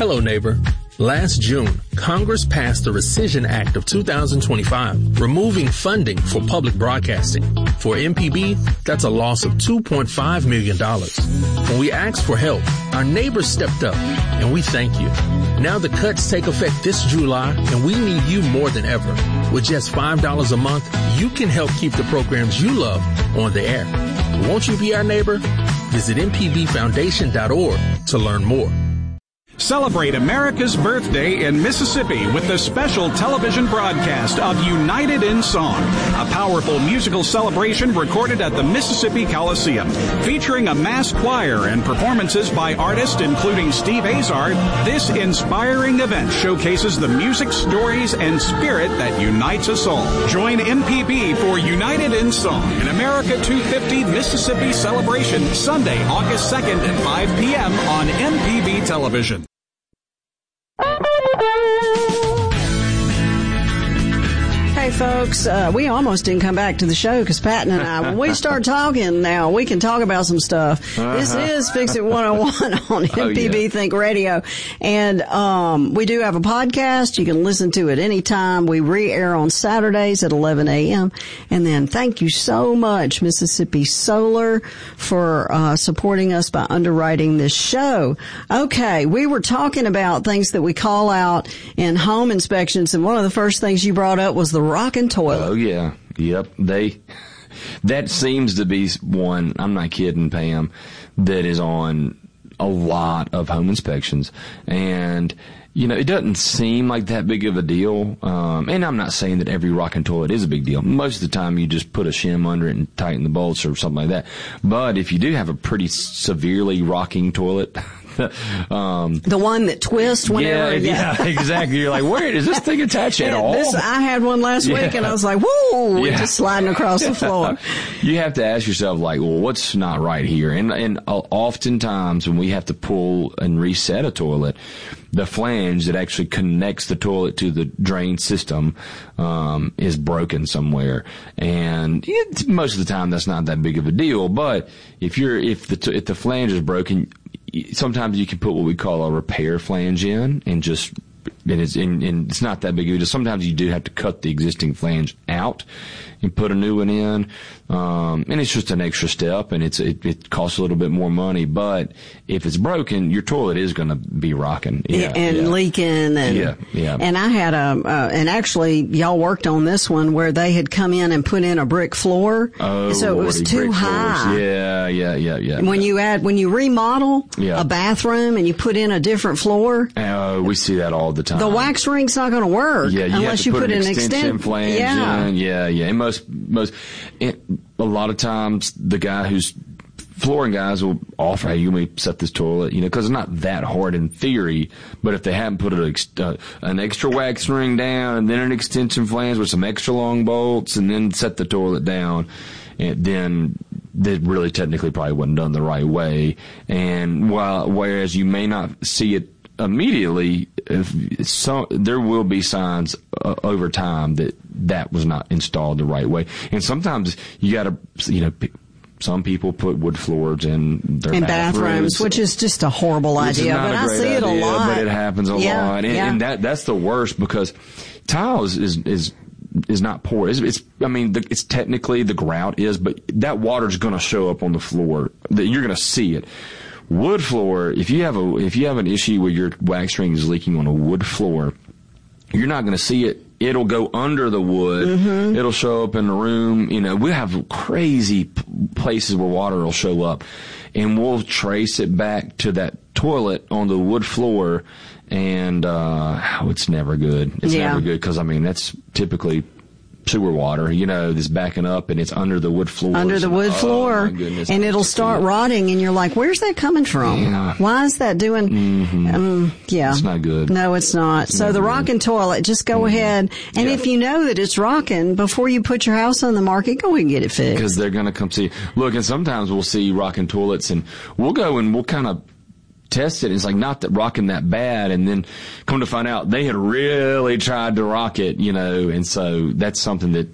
Hello, neighbor. Last June, Congress passed the Rescission Act of 2025, removing funding for public broadcasting. For MPB, that's a loss of $2.5 million. When we asked for help, our neighbors stepped up, and we thank you. Now the cuts take effect this July, and we need you more than ever. With just $5 a month, you can help keep the programs you love on the air. Won't you be our neighbor? Visit mpbfoundation.org to learn more. Celebrate America's birthday in Mississippi with the special television broadcast of United in Song, a powerful musical celebration recorded at the Mississippi Coliseum, featuring a mass choir and performances by artists including Steve Azar. This inspiring event showcases the music, stories, and spirit that unites us all. Join MPB for United in Song, an America 250 Mississippi celebration, Sunday, August 2nd at 5 p.m. on MPB Television. Hey folks, we almost didn't come back to the show because Patton and I, when we start talking now, we can talk about some stuff. This is Fix It 101 on MPB Think Radio. And we do have a podcast. You can listen to it anytime. We re-air on Saturdays at 11 a.m. And then thank you so much, Mississippi Solar, for supporting us by underwriting this show. Okay, we were talking about things that we call out in home inspections, and one of the first things you brought up was the rocking toilet. Oh, yeah. Yep. That seems to be one, I'm not kidding, Pam, that is on a lot of home inspections. And, you know, it doesn't seem like that big of a deal. And I'm not saying that every rocking toilet is a big deal. Most of the time you just put a shim under it and tighten the bolts or something like that. But if you do have a pretty severely rocking toilet, the one that twists whenever. Yeah, exactly. You're like, where is this thing attached at all? I had one last week, and I was like, whoa, just sliding across the floor. You have to ask yourself, like, well, what's not right here? And oftentimes when we have to pull and reset a toilet, the flange that actually connects the toilet to the drain system is broken somewhere. And most of the time that's not that big of a deal. But if the flange is broken, sometimes you can put what we call a repair flange in, and it's not that big of a deal. Sometimes you do have to cut the existing flange out and put a new one in, and it's just an extra step, and it costs a little bit more money. But if it's broken, your toilet is going to be rocking, leaking, and And I had and actually y'all worked on this one where they had come in and put in a brick floor, so it was too high. Floors. Yeah. When you remodel a bathroom and you put in a different floor, we see that all the time. The wax ring's not going to work unless you put an extension flange in. And a lot of times the guy who's flooring guys will offer, hey, you may set this toilet, because it's not that hard in theory, but if they haven't put an extra wax ring down and then an extension flange with some extra long bolts and then set the toilet down, then that really technically probably wasn't done the right way. And whereas you may not see it immediately, there will be signs over time that was not installed the right way. And sometimes you got to, some people put wood floors in their bathrooms, which is just a horrible idea. But I see it a lot. But it happens a lot, and that's the worst, because tile is not porous. It's technically the grout is, but that water's going to show up on the floor. You're going to see it. Wood floor, if you have an issue where your wax ring is leaking on a wood floor, you're not going to see it. It'll go under the wood. Mm-hmm. It'll show up in the room. We have crazy places where water will show up, and we'll trace it back to that toilet on the wood floor, and it's never good. It's never good, because that's typically sewer water, that's backing up, and it's under the wood floor. Under the wood floor. My goodness, and it'll start rotting, and you're like, where's that coming from? Yeah. Why is that doing? Mm-hmm. It's not good. No, it's not. So the rocking toilet, just go ahead. And if you know that it's rocking, before you put your house on the market, go ahead and get it fixed. Because they're going to come see. Look, and sometimes we'll see rocking toilets, and we'll go and we'll kind of test it. It's like not that rocking that bad, and then come to find out they had really tried to rock it, and so that's something that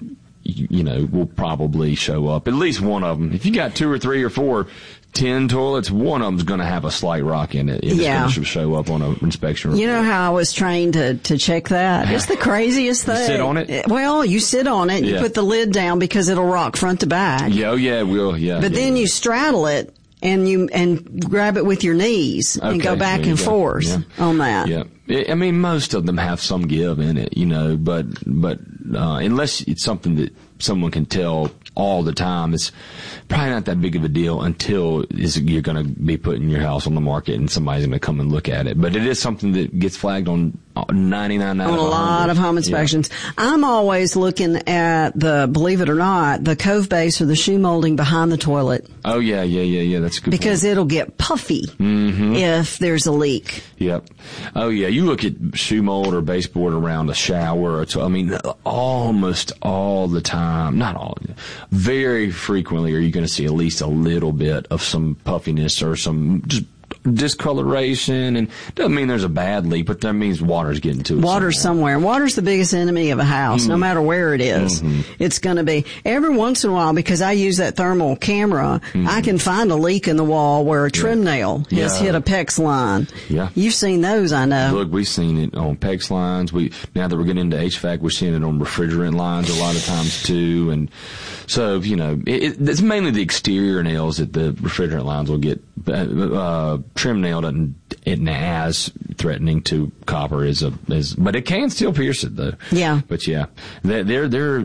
will probably show up. At least one of them. If you got 2 or 3 or 4 10 toilets, one of them's going to have a slight rock in it. It's going to show up on an inspection report. You know how I was trained to check that? It's the craziest thing. You sit on it? Well, you sit on it, you put the lid down because it'll rock front to back. Yeah, it will, yeah. But then you straddle it and grab it with your knees and go back and forth on that. Yeah. I mean, most of them have some give in it, but unless it's something that someone can tell all the time, it's probably not that big of a deal until you're going to be putting your house on the market and somebody's going to come and look at it. But it is something that gets flagged on 99 out of 100. On a lot of home inspections. Yeah. I'm always looking at believe it or not, the cove base or the shoe molding behind the toilet. Oh, yeah. That's a good because point. It'll get puffy if there's a leak. Yep. Oh, yeah. You look at shoe mold or baseboard around a shower. Almost all the time, not all, very frequently are you going to see at least a little bit of some puffiness or some just discoloration, and doesn't mean there's a bad leak, but that means water's getting to it. Water's somewhere. Water's the biggest enemy of a house, no matter where it is. It's going to be. Every once in a while, because I use that thermal camera, I can find a leak in the wall where a trim nail has hit a PEX line. Yeah. You've seen those, I know. Look, we've seen it on PEX lines. Now that we're getting into HVAC, we're seeing it on refrigerant lines a lot of times too, and so, it's mainly the exterior nails that the refrigerant lines will get. Trim nail isn't as threatening to copper but it can still pierce it though. Yeah. But they're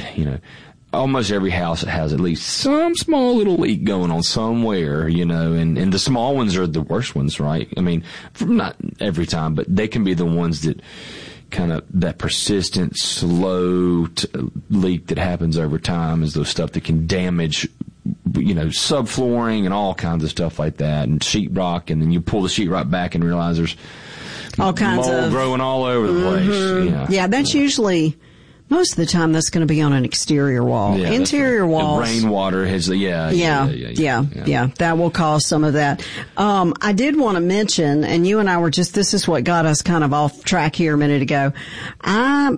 almost every house has at least some small little leak going on somewhere, and the small ones are the worst ones, right? I mean, not every time, but they can be the ones that kind of that persistent, slow leak that happens over time is those stuff that can damage, subflooring and all kinds of stuff like that, and sheetrock, and then you pull the sheetrock back and realize there's all kinds mold of growing all over the place. Yeah, that's usually. Most of the time, that's going to be on an exterior wall. Yeah, interior walls. The rainwater has that will cause some of that. I did want to mention, and you and I were this is what got us kind of off track here a minute ago. I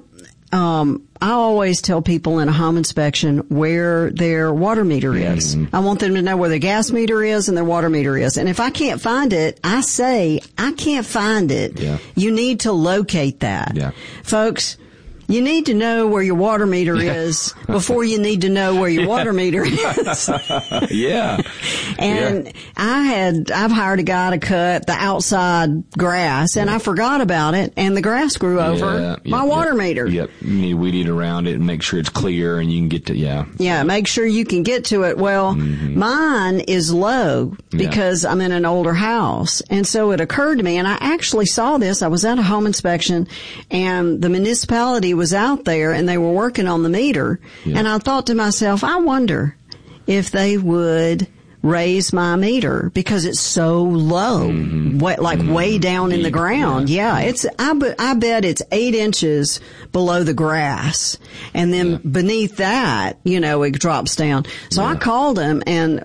always tell people in a home inspection where their water meter is. I want them to know where their gas meter is and their water meter is. And if I can't find it, I say, I can't find it. Yeah. You need to locate that. Yeah. Folks, you need to know where your water meter is before you need to know where your water meter is. Yeah. And I've hired a guy to cut the outside grass, and I forgot about it, and the grass grew over my water meter. Yep. You need to weed eat around it and make sure it's clear and you can get to, Yeah, make sure you can get to it. Well, mine is low because I'm in an older house. And so it occurred to me, and I actually saw this. I was at a home inspection, and the municipality was out there and they were working on the meter. Yeah. And I thought to myself, I wonder if they would raise my meter because it's so low, way down in the ground. Yeah, I bet it's 8 inches below the grass, and then beneath that, it drops down. So I called them, and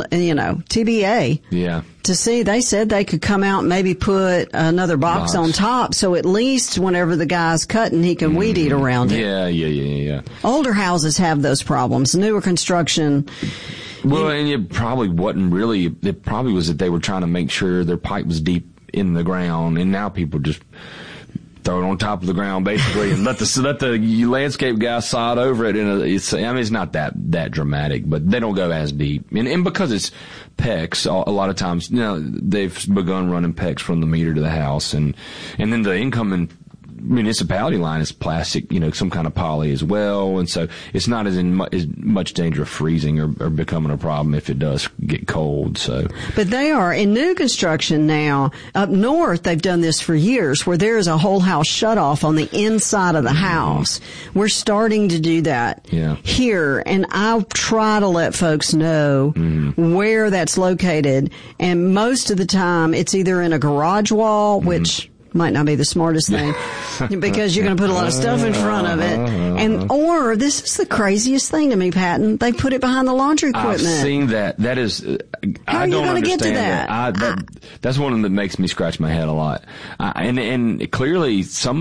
TBA. Yeah. To see, they said they could come out and maybe put another box on top, so at least whenever the guy's cutting, he can weed eat around it. Yeah. Older houses have those problems. Newer construction. Well, and it probably wasn't really. It probably was that they were trying to make sure their pipe was deep in the ground, and now people just throw it on top of the ground basically, and let the landscape guy sod over it. And it's not that dramatic, but they don't go as deep, and because it's PEX, a lot of times they've begun running PEX from the meter to the house, and then the incoming municipality line is plastic, some kind of poly as well, and so it's not as much danger of freezing or becoming a problem if it does get cold. So, but they are in new construction now up north. They've done this for years, where there is a whole house shut off on the inside of the house. We're starting to do that here, and I'll try to let folks know where that's located. And most of the time, it's either in a garage wall, which might not be the smartest thing because you're going to put a lot of stuff in front of it. Or this is the craziest thing to me, Patton. They put it behind the laundry equipment. I've seen that. That is, how are you going to get to that? That's one that makes me scratch my head a lot. And clearly some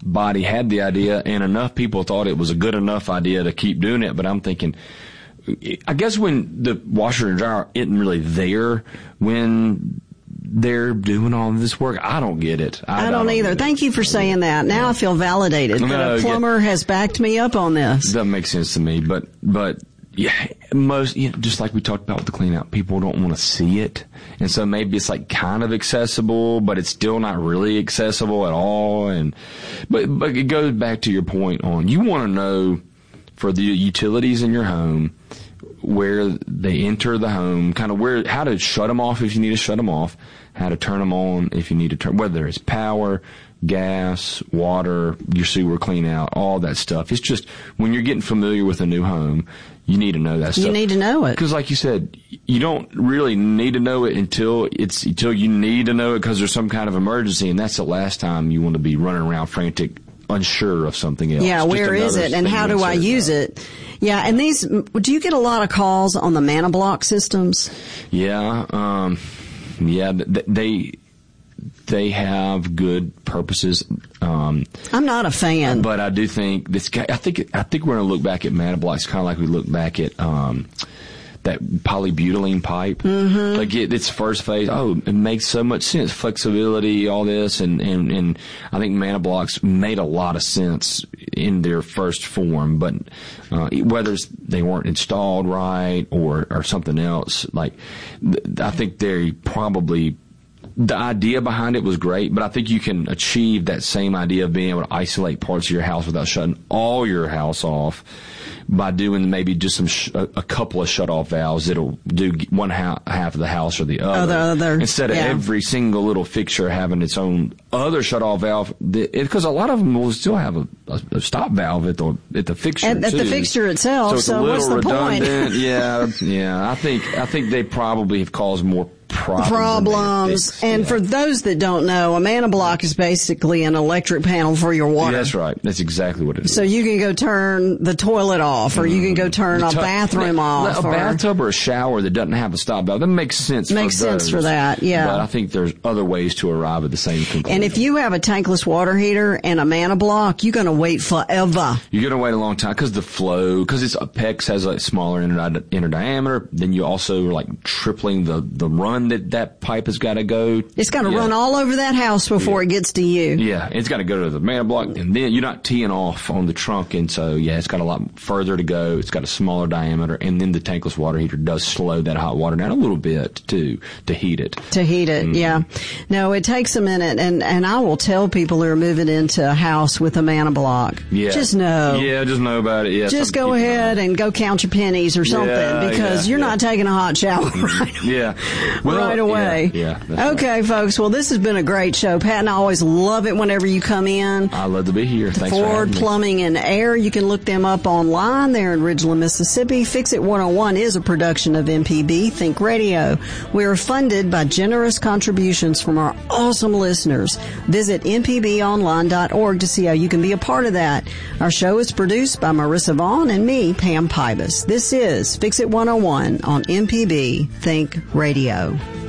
body had the idea and enough people thought it was a good enough idea to keep doing it. But I'm thinking, I guess when the washer and dryer isn't really there when they're doing all of this work, I don't get it. I don't either. Thank you for saying that. Now I feel validated that a plumber has backed me up on this. Doesn't make sense to me, but yeah, just like we talked about with the clean out, people don't want to see it. And so maybe it's like kind of accessible, but it's still not really accessible at all. But it goes back to your point on, you want to know for the utilities in your home, where they enter the home, kind of how to shut them off if you need to shut them off, how to turn them on if you need to turn, whether it's power, gas, water, your sewer clean out, all that stuff. It's just when you're getting familiar with a new home, you need to know that stuff. You need to know it. Because like you said, you don't really need to know it until you need to know it because there's some kind of emergency, and that's the last time you want to be running around frantic, unsure of something else. Yeah, where is it and how do I use it? Yeah, and do you get a lot of calls on the ManaBlock systems? Yeah, they have good purposes. I'm not a fan, but I do think this guy. I think we're going to look back at ManaBlock. It's kind of like we look back at that polybutylene pipe. Mm-hmm. Like its first phase. Oh, it makes so much sense. Flexibility, all this, and I think ManaBlocks made a lot of sense in their first form. But whether they weren't installed right or something else, like I think they probably. The idea behind it was great, but I think you can achieve that same idea of being able to isolate parts of your house without shutting all your house off by doing maybe just a couple of shut-off valves that'll do one half of the house or the other. Instead of every single little fixture having its own other shut-off valve, because a lot of them will still have a stop valve at the fixture at the fixture itself. So what's the redundant. Point? Yeah. I think they probably have caused more problems. And for those that don't know, a ManaBlock is basically an electric panel for your water. Yeah, that's right. That's exactly what it is. So you can go turn the toilet off, or you can go turn a bathroom off. A bathtub or a shower that doesn't have a stop valve. That makes sense. Makes sense for that, yeah. But I think there's other ways to arrive at the same conclusion. And if you have a tankless water heater and a ManaBlock, you're going to wait forever. You're going to wait a long time because the flow, because PEX has a smaller inner diameter. Then you also are like tripling the run that pipe has got to go. It's got to run all over that house before it gets to you. Yeah, it's got to go to the ManaBlock, and then you're not teeing off on the trunk, and so it's got a lot further to go. It's got a smaller diameter, and then the tankless water heater does slow that hot water down a little bit to heat it. Yeah. No, it takes a minute, and I will tell people who are moving into a house with a ManaBlock. Yeah. Just know. Yeah, just know about it. Yeah. Just go ahead and go count your pennies or something, because you're not taking a hot shower right away. Yeah. Okay, folks. Well, this has been a great show. Pat and I always love it whenever you come in. I love to be here. Thanks for Ford having me. Plumbing and Air. You can look them up online. They're in Ridgeland, Mississippi. Fix It 101 is a production of MPB Think Radio. We are funded by generous contributions from our awesome listeners. Visit mpbonline.org to see how you can be a part of that. Our show is produced by Marissa Vaughn and me, Pam Pybus. This is Fix It 101 on MPB Think Radio.